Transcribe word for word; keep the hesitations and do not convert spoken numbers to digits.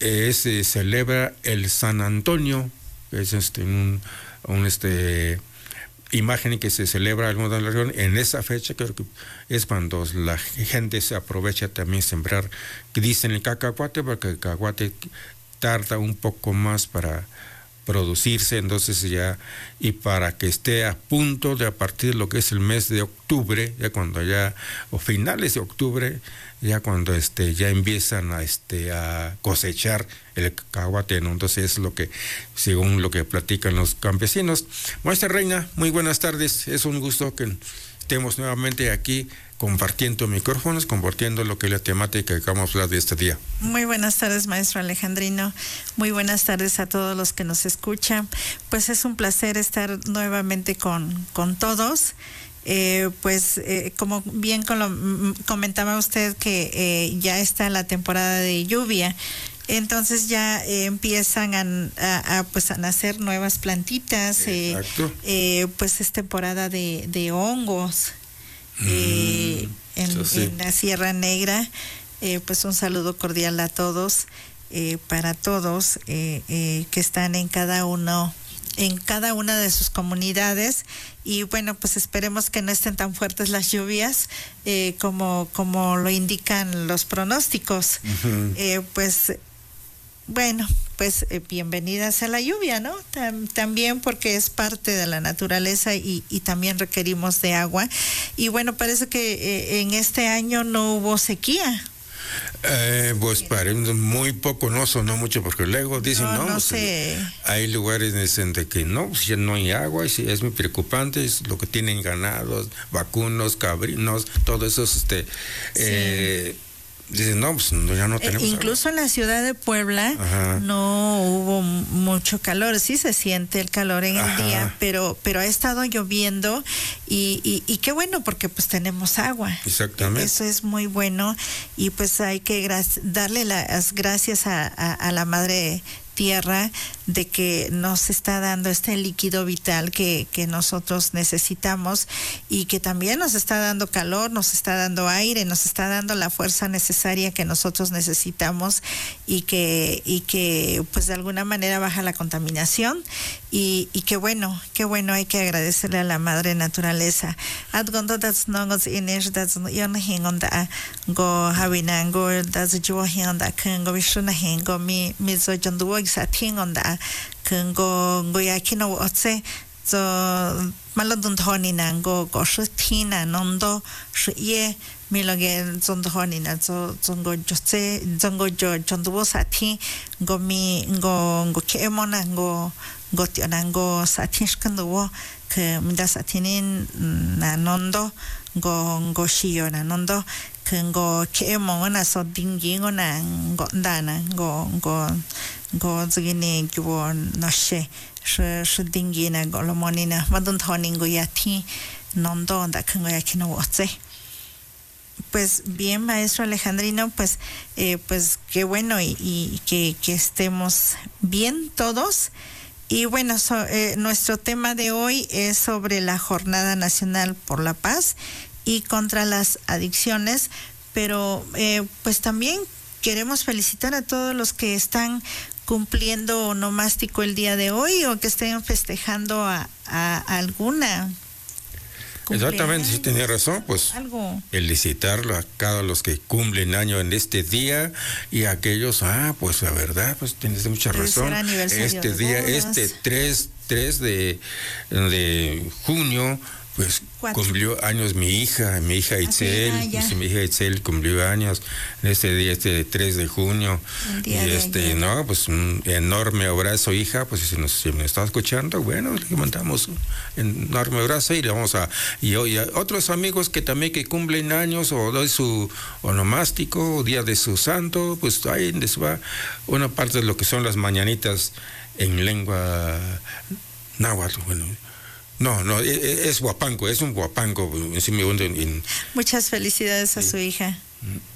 eh, se celebra el San Antonio, que es este, un, un este, imagen que se celebra en la región. En esa fecha creo que es cuando la gente se aprovecha también sembrar, que dicen el cacahuate, porque el cacahuate tarda un poco más para producirse, entonces ya, y para que esté a punto de a partir de lo que es el mes de octubre, ya cuando ya, o finales de octubre, ya cuando este ya empiezan a este a cosechar el cacahuate, ¿no? Entonces es lo que, según lo que platican los campesinos. Maestra Reina, muy buenas tardes, es un gusto que estemos nuevamente aquí compartiendo micrófonos, compartiendo lo que es la temática que vamos a hablar de este día. Muy buenas tardes, maestro Alejandrino. Muy buenas tardes a todos los que nos escuchan. Pues es un placer estar nuevamente con, con todos. Eh, pues eh, como bien con lo, comentaba usted que eh, ya está la temporada de lluvia, entonces ya eh, empiezan a, a, a, pues a nacer nuevas plantitas. Eh, eh, pues es temporada de, de hongos. Eh, mm, en, sí. en la Sierra Negra, eh, pues un saludo cordial a todos, eh, para todos eh, eh, que están en cada uno, en cada una de sus comunidades, y bueno, pues esperemos que no estén tan fuertes las lluvias eh, como, como lo indican los pronósticos. Uh-huh. eh, pues bueno, pues eh, bienvenidas a la lluvia, ¿no? Tam, también porque es parte de la naturaleza y, y también requerimos de agua. Y bueno, parece que eh, en este año no hubo sequía. Eh, pues parece muy poco, no sonó mucho, porque luego dicen, no, no, no pues, sé. Hay lugares en de que no, pues ya no hay agua, y sí, es muy preocupante, es lo que tienen ganados, vacunos, cabrinos, todo eso, este, sí. eh, Dicen, no, pues ya no tenemos eh, Incluso agua. En la ciudad de Puebla, ajá, no hubo mucho calor, sí se siente el calor en ajá, el día, pero pero ha estado lloviendo y, y, y qué bueno, porque pues tenemos agua. Exactamente. Eso es muy bueno, y pues hay que gra- darle las gracias a, a, a la Madre Tierra de que nos está dando este líquido vital que, que nosotros necesitamos, y que también nos está dando calor, nos está dando aire, nos está dando la fuerza necesaria que nosotros necesitamos, y que y que pues de alguna manera baja la contaminación, y, y que bueno, qué bueno, hay que agradecerle a la Madre Naturaleza. Adgondo das nongos inish das yon hingonda go habinango das jo hingonda kengo bishuna hingo mi mizo jonduo satingonda kengo goyakino otse zo malodun thonina go go shutina nondo shye miloge zondhonina zo zongo jose zongo jo jonduo satin go mi go go kemona go go tionango satin shkanduo ke minda satinin na nondo go go shio na nondo kengo kemo na so dingingo na go dana go go go zgini go noshe sh sh dingina go lomonina madun thoningo yati nondo da kengo yakino otse. Pues bien, maestro Alejandrino, pues eh, pues qué bueno, y, y que, que estemos bien todos. Y bueno, so, eh, nuestro tema de hoy es sobre la Jornada Nacional por la Paz y contra las adicciones, pero eh, pues también queremos felicitar a todos los que están cumpliendo onomástico el día de hoy, o que estén festejando a, a, a alguna. Exactamente, sí tenía razón, pues algo. Felicitarlo a cada los que cumplen año en este día, y a aquellos, ah, pues la verdad, pues tienes mucha razón. Este día, este tres de junio, pues Cuatro. cumplió años mi hija, mi hija Itzel, ah, sí, mi hija Itzel cumplió años en este día, este tres de junio, y este, ayer. no, pues un enorme abrazo, hija, pues si nos, si nos está escuchando, bueno, le mandamos un enorme abrazo, y le vamos a, y, y a otros amigos que también que cumplen años, o de su onomástico, o día de su santo, pues ahí les va una parte de lo que son las mañanitas en lengua náhuatl, bueno. No, no, es, es huapango, es un huapango. Muchas felicidades a su hija.